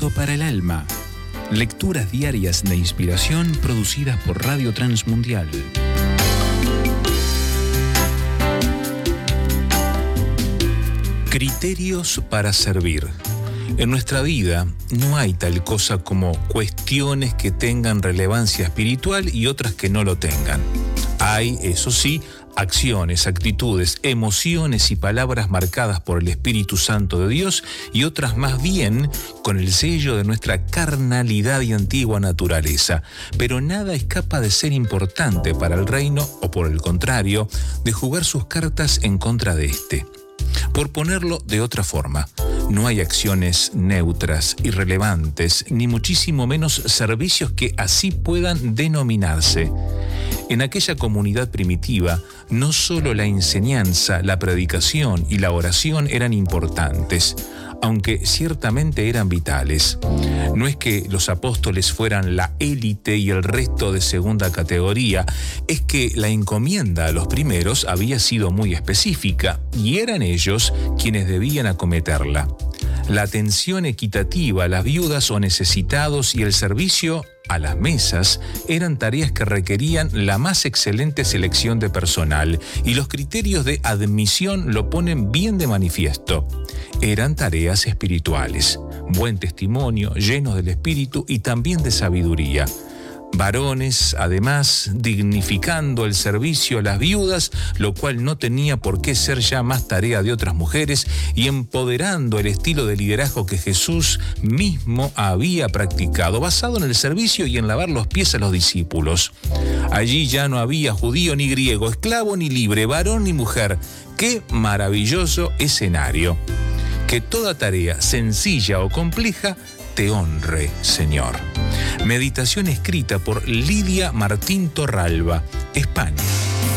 Alimento para el alma. Lecturas diarias de inspiración producidas por Radio Transmundial. Criterios para servir. En nuestra vida no hay tal cosa como cuestiones que tengan relevancia espiritual y otras que no lo tengan. Hay, eso sí, acciones, actitudes, emociones y palabras marcadas por el Espíritu Santo de Dios y otras más bien con el sello de nuestra carnalidad y antigua naturaleza. Pero nada escapa de ser importante para el reino o, por el contrario, de jugar sus cartas en contra de este. Por ponerlo de otra forma, no hay acciones neutras, irrelevantes, ni muchísimo menos servicios que así puedan denominarse. En aquella comunidad primitiva, no solo la enseñanza, la predicación y la oración eran importantes, aunque ciertamente eran vitales. No es que los apóstoles fueran la élite y el resto de segunda categoría, es que la encomienda a los primeros había sido muy específica y eran ellos quienes debían acometerla. La atención equitativa a las viudas o necesitados y el servicio a las mesas eran tareas que requerían la más excelente selección de personal, y los criterios de admisión lo ponen bien de manifiesto. Eran tareas espirituales, buen testimonio, llenos del espíritu y también de sabiduría. Varones, además, dignificando el servicio a las viudas, lo cual no tenía por qué ser ya más tarea de otras mujeres, y empoderando el estilo de liderazgo que Jesús mismo había practicado, basado en el servicio y en lavar los pies a los discípulos. Allí ya no había judío ni griego, esclavo ni libre, varón ni mujer. ¡Qué maravilloso escenario! Que toda tarea, sencilla o compleja, te honre, Señor. Meditación escrita por Lidia Martín Torralba, España.